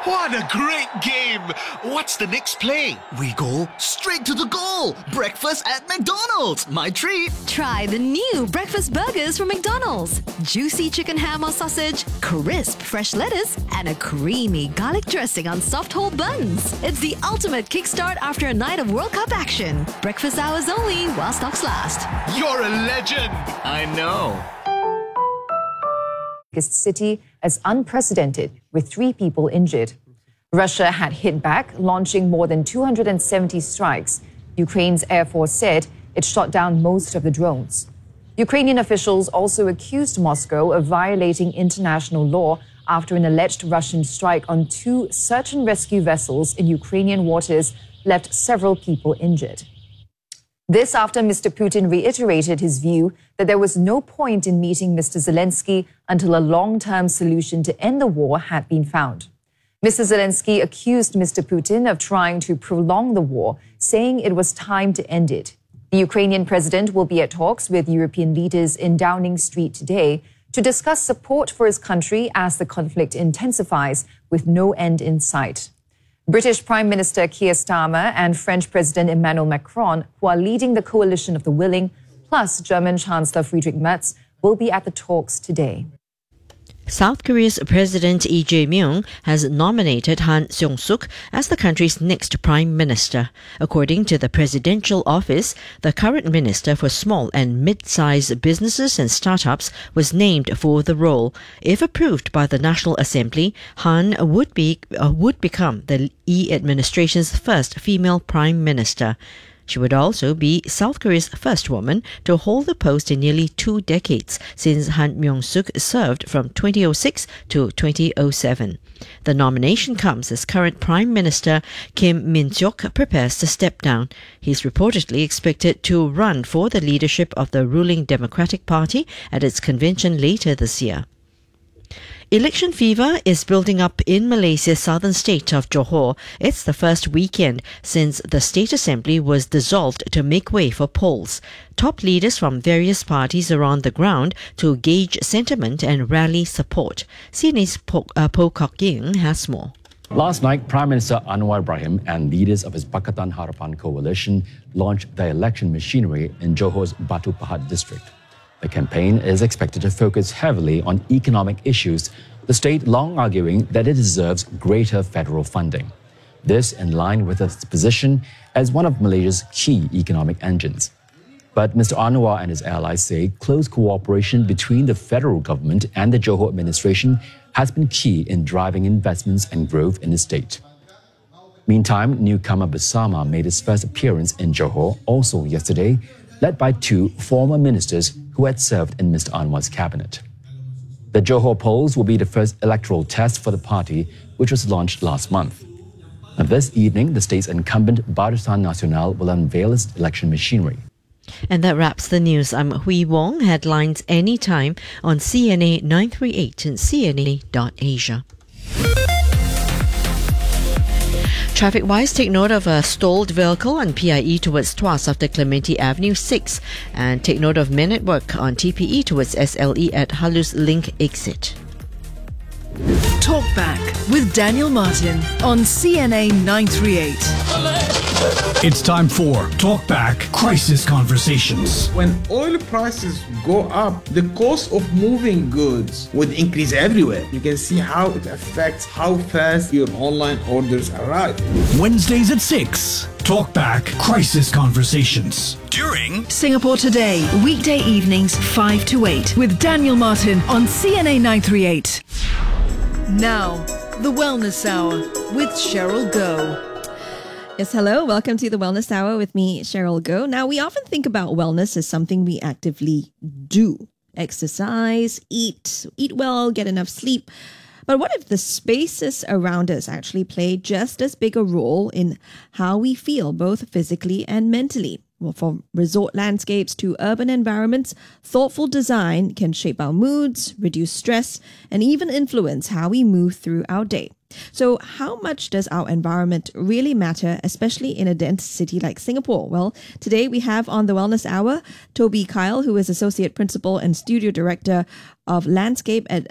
What a great game! What's the next play? We go straight to the goal. Breakfast at McDonald's. My treat. Try the new breakfast burgers from McDonald's. Juicy chicken ham or sausage, crisp fresh lettuce, and a creamy garlic dressing on soft whole buns. It's the ultimate kickstart after a night of World Cup action. Breakfast hours only while stocks last. You're a legend! I know. City as unprecedented, with 3 people injured. Russia had hit back, launching more than 270 strikes. Ukraine's Air Force said it shot down most of the drones. Ukrainian officials also accused Moscow of violating international law after an alleged Russian strike on 2 search and rescue vessels in Ukrainian waters left several people injured. This after Mr. Putin reiterated his view that there was no point in meeting Mr. Zelensky until a long-term solution to end the war had been found. Mr. Zelensky accused Mr. Putin of trying to prolong the war, saying it was time to end it. The Ukrainian president will be at talks with European leaders in Downing Street today to discuss support for his country as the conflict intensifies with no end in sight. British Prime Minister Keir Starmer and French President Emmanuel Macron, who are leading the coalition of the willing, plus German Chancellor Friedrich Merz, will be at the talks today. South Korea's President Lee Jae-myung has nominated Han Seong-suk as the country's next prime minister. According to the presidential office, the current minister for small and mid-sized businesses and startups was named for the role. If approved by the National Assembly, Han would become the Lee administration's first female prime minister. She would also be South Korea's first woman to hold the post in nearly 2 decades, since Han Myung-suk served from 2006 to 2007. The nomination comes as current Prime Minister Kim Min-seok prepares to step down. He's reportedly expected to run for the leadership of the ruling Democratic Party at its convention later this year. Election fever is building up in Malaysia's southern state of Johor. It's the first weekend since the state assembly was dissolved to make way for polls. Top leaders from various parties are on the ground to gauge sentiment and rally support. CNA's Po Kok Ying has more. Last night, Prime Minister Anwar Ibrahim and leaders of his Pakatan Harapan coalition launched their election machinery in Johor's Batu Pahat district. The campaign is expected to focus heavily on economic issues, the state long arguing that it deserves greater federal funding. This in line with its position as one of Malaysia's key economic engines. But Mr. Anwar and his allies say close cooperation between the federal government and the Johor administration has been key in driving investments and growth in the state. Meantime, newcomer Bersama made his first appearance in Johor also yesterday, led by 2 former ministers who had served in Mr. Anwar's cabinet. The Johor polls will be the first electoral test for the party, which was launched last month. This evening, the state's incumbent Barisan Nasional will unveil its election machinery. And that wraps the news. I'm Hui Wong. Headlines anytime on CNA 938 and CNA.Asia. Traffic-wise, take note of a stalled vehicle on PIE towards Tuas after Clementi Avenue 6, and take note of men at work on TPE towards SLE at Halus Link exit. Talk Back with Daniel Martin on CNA 938. It's time for Talk Back Crisis Conversations. When oil prices go up, the cost of moving goods would increase everywhere. You can see how it affects how fast your online orders arrive. Wednesdays at 6. Talk Back Crisis Conversations. During Singapore Today, weekday evenings 5 to 8 with Daniel Martin on CNA 938. Now, the Wellness Hour with Cheryl Goh. Yes, hello. Welcome to the Wellness Hour with me, Cheryl Goh. Now, we often think about wellness as something we actively do. Exercise, eat well, get enough sleep. But what if the spaces around us actually play just as big a role in how we feel, both physically and mentally? Well, from resort landscapes to urban environments, thoughtful design can shape our moods, reduce stress, and even influence how we move through our day. So how much does our environment really matter, especially in a dense city like Singapore? Well, today we have on the Wellness Hour, Toby Kyle, who is Associate Principal and Studio Director of Landscape at